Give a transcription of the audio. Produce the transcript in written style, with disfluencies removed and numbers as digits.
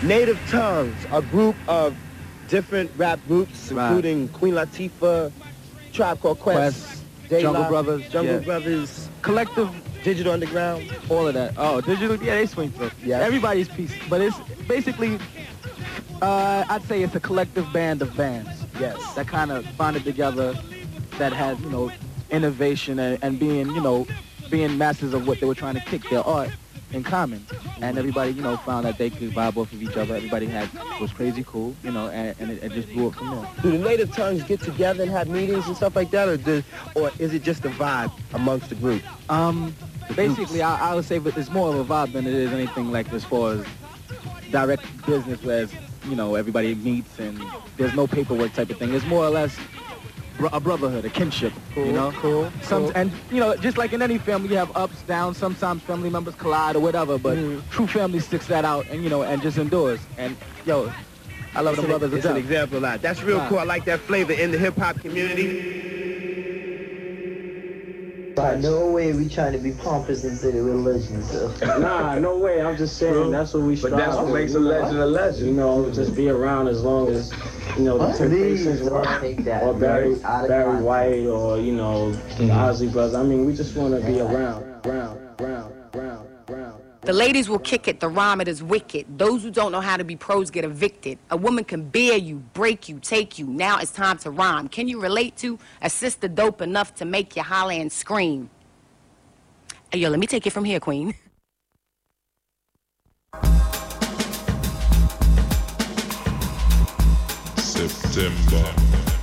Native Tongues, a group of different rap groups, including Queen Latifah, Tribe Called Quest, Jungle Brothers, Jungle Brothers, Collective, Digital Underground, all of that. Oh, Digital, yeah, they swing through. Yeah. Everybody's piece, but it's basically, I'd say it's a collective band of bands. Yes. That kind of bonded together, that had, you know, innovation and being, you know, being masters of what they were trying to kick, their art, in common. And everybody, you know, found that they could vibe off of each other. Everybody was crazy cool, you know, and it just blew up from there. Do the Native Tongues get together and have meetings and stuff like that, or is it just a vibe amongst the group? Basically, I would say that it's more of a vibe than it is anything like as far as direct business, where, you know, everybody meets and there's no paperwork type of thing. It's more or less a brotherhood, a kinship, cool, you know? Cool. And, you know, just like in any family, you have ups, downs, sometimes family members collide or whatever, but true family sticks that out and, you know, and just endures. And, yo, I love them brothers. It's an example of that. That's real cool. I like that flavor in the hip-hop community. By no way we trying to be pompous into the religion, so. Nah, no way. I'm just saying that's what we strive for. But that's what makes a legend a legend. You know, just be around as long as, you know, the Temptations or Barry White or, you know, the Ozzy Brothers. I mean, we just want to be around. The ladies will kick it, the rhyme it is wicked. Those who don't know how to be pros get evicted. A woman can bear you, break you, take you. Now it's time to rhyme. Can you relate to a sister dope enough to make you holler and scream? Hey, yo, let me take it from here, Queen. September.